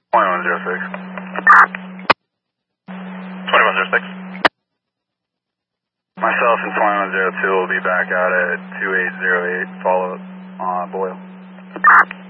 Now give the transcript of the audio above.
2106. 2106. Myself and 2102 will be back out at 2808, follow up Boyle.